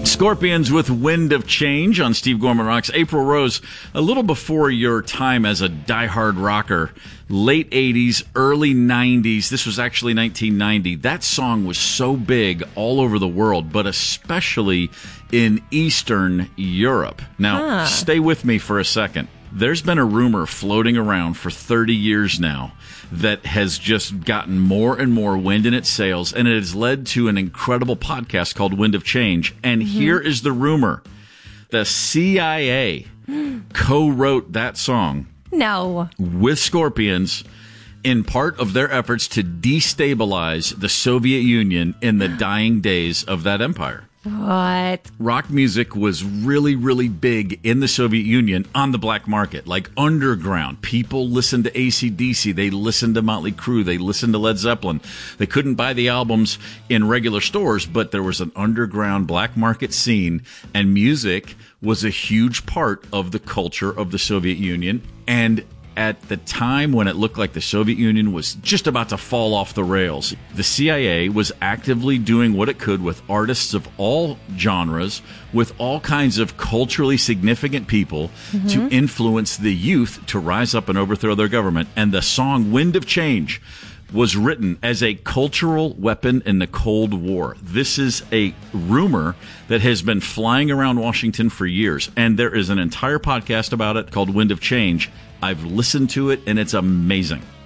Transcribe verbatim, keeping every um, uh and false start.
Scorpions with Wind of Change on Steve Gorman Rocks. April Rose, a little before your time as a diehard rocker, late eighties, early nineties. This was actually nineteen ninety. That song was so big all over the world, but especially in Eastern Europe. Now, Huh. stay with me for a second. There's been a rumor floating around for thirty years now that has just gotten more and more wind in its sails, and it has led to an incredible podcast called Wind of Change. And Mm-hmm. here is the rumor. The C I A co-wrote that song No. with Scorpions in part of their efforts to destabilize the Soviet Union in the dying days of that empire. What? Rock music was really, really big in the Soviet Union on the black market, like underground. People listened to A C D C. They listened to Motley Crue. They listened to Led Zeppelin. They couldn't buy the albums in regular stores, but there was an underground black market scene, and music was a huge part of the culture of the Soviet Union. And at the time when it looked like the Soviet Union was just about to fall off the rails, the C I A was actively doing what it could with artists of all genres, with all kinds of culturally significant people Mm-hmm. to influence the youth to rise up and overthrow their government. And the song Wind of Change was written as a cultural weapon in the Cold War. This is a rumor that has been flying around Washington for years, and there is an entire podcast about it called Wind of Change. I've listened to it, and it's amazing.